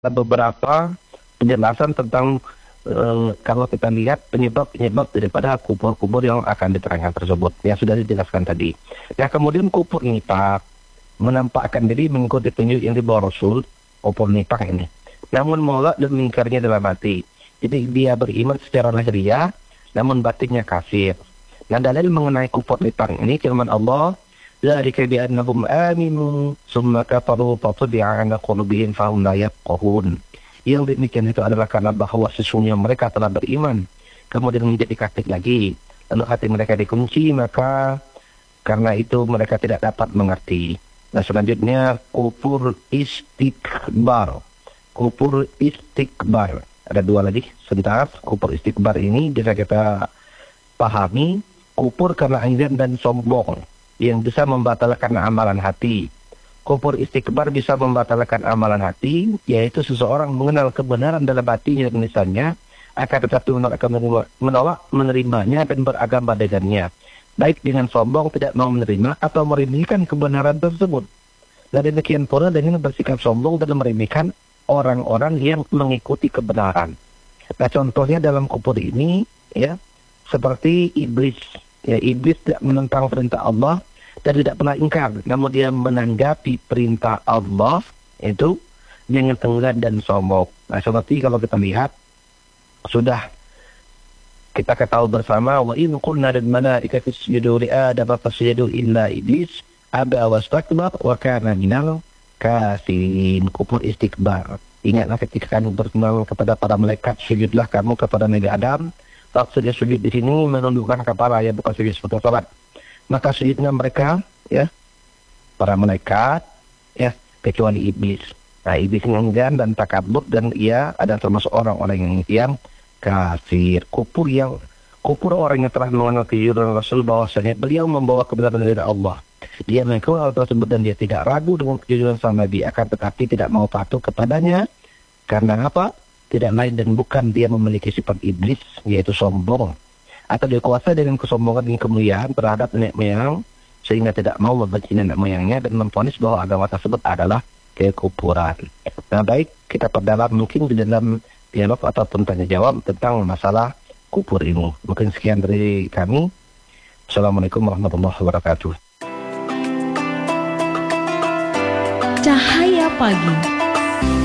Ada beberapa penjelasan tentang kalau kita lihat penyebab-penyebab daripada kubur-kubur yang akan diterangkan tersebut yang sudah dijelaskan tadi. Ya, kemudian kubur nifak menampakkan diri mengikuti petunjuk yang dibawa Rasul, kubur nifak ini. Namun menolak dan mengingkarnya dalam hati. Jadi dia beriman secara lahiriah, namun batinnya kafir. Nah, dalil mengenai kubur nifak ini firman Allah, "Dzalika bi annahum aminu tsumma kafaru fatubi'a 'ala qulubihim fahum la yafqahun." Yang demikian itu adalah karena bahwa sesungguhnya mereka telah beriman, kemudian menjadi kafir lagi, lalu hati mereka dikunci, maka karena itu mereka tidak dapat mengerti. Nah, selanjutnya kufur istikbar. Kufur istikbar. Ada dua lagi, sebentar. Kufur istikbar ini bisa kita pahami, kufur karena anggaran dan sombong yang bisa membatalkan amalan hati. Kufur istikbar bisa membatalkan amalan hati, yaitu seseorang mengenal kebenaran dalam hatinya dan lisannya, akan tetapi menolak menerimanya dan beragama dengannya, baik dengan sombong tidak mau menerima atau meremehkan kebenaran tersebut. Dan demikian pula dengan bersikap sombong dan meremehkan orang-orang yang mengikuti kebenaran. Nah, contohnya dalam kufur ini, ya, seperti iblis. Ya, iblis tidak menentang perintah Allah dan tidak pernah ingkar, namun dia menanggapi perintah Allah itu dengan enggan dan sombong. Nah, seperti kalau kita lihat, sudah kita ketahui bersama, wa in qulna lil malaikati isjudu li adama fasjadu illa iblis aba wastakbar wa kana minal kafirin. Kufur istikbar. Ingatlah ketika kamu berfirman kepada para malaikat, sujudlah kamu kepada Nabi Adam. Maksudnya sujud di sini menundukkan kepala, ya, bukan sujud seperti salat. Maka sujudnya mereka, ya, para malaikat, ya, kecuali iblis. Nah, iblis enggan dan takabur, dan ia adalah termasuk orang-orang yang kafir. Kufur orang yang telah mengenal kejujuran Rasul bahwasanya beliau membawa kebenaran dari Allah. Dia mengakui hal tersebut dan dia tidak ragu dengan kejujuran sang Nabi, akan tetapi tidak mau patuh kepadanya. Karena apa? Tidak lain dan bukan dia memiliki sifat iblis, yaitu sombong, atau dia kuasa dengan kesombongan dan kemuliaan terhadap nenek moyang, sehingga tidak mau membenci nenek moyangnya dan memvonis bahwa agama tersebut adalah kekufuran. Nah, baik, kita perdalam mungkin di dalam dialog ataupun tanya jawab tentang masalah kufur ini. Mungkin sekian dari kami. Assalamualaikum warahmatullahi wabarakatuh. Cahaya Pagi